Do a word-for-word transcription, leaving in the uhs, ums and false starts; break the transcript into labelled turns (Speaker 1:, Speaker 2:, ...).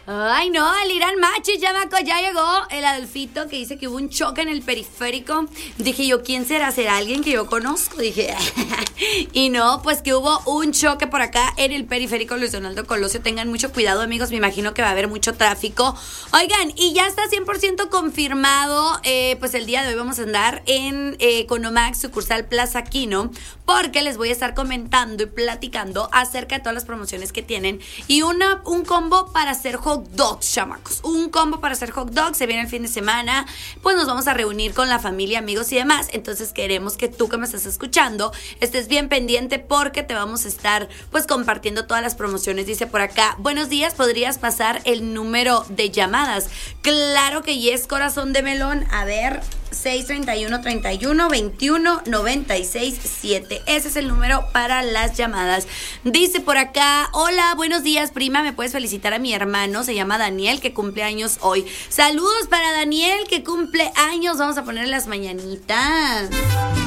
Speaker 1: Ay, no, el Irán Machis, chamaco, ya llegó el Adolfito que dice que hubo un choque en el periférico. Dije yo, ¿quién será? ¿Será alguien que yo conozco? Dije, y no, pues que hubo un choque por acá en el periférico Luis Donaldo Colosio. Tengan mucho cuidado, amigos, me imagino que va a haber mucho tráfico. Oigan, y ya está cien por ciento confirmado, eh, pues el día de hoy vamos a andar en eh, Economax, sucursal Plaza Quino, porque les voy a estar comentando y platicando acerca de todas las promociones que tienen y una, un combo para hacer hot dogs, chamacos. Un combo para hacer hot dogs. Se viene el fin de semana, pues nos vamos a reunir con la familia, amigos y demás. Entonces queremos que tú que me estás escuchando estés bien pendiente porque te vamos a estar pues compartiendo todas las promociones. Dice por acá, buenos días, ¿podrías pasar el número de llamadas? Claro que yes, corazón de melón. A ver, seis treinta y uno, treinta y uno, veintiuno, noventa y seis, siete. Ese es el número para las llamadas. Dice por acá, hola, buenos días, prima, ¿me puedes felicitar a mi hermano? Se llama Daniel, que cumple años hoy. Saludos para Daniel, que cumple años. Vamos a ponerle las mañanitas.